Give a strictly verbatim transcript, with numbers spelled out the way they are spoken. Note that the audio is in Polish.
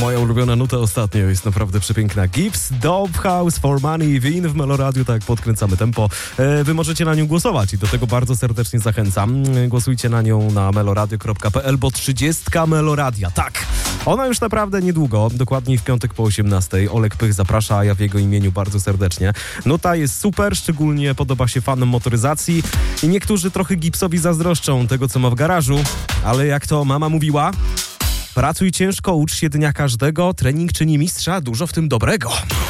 moja ulubiona nuta ostatnio jest naprawdę przepiękna. Gibbs, Dope House, For Money, Win w Meloradiu, tak podkręcamy tempo. Wy możecie na nią głosować i do tego bardzo serdecznie zachęcam. Głosujcie na nią na meloradio kropka p l, bo trzydziestka Meloradia, tak. Ona już naprawdę niedługo, dokładniej w piątek po osiemnastej. Olek Pych zaprasza, a ja w jego imieniu bardzo serdecznie. Nuta jest super, szczególnie podoba się fanom motoryzacji i niektórzy trochę Gibbsowi zazdroszczą tego, co ma w garażu, ale jak to mama mówiła, pracuj ciężko, ucz się dnia każdego, trening czyni mistrza, dużo w tym dobrego.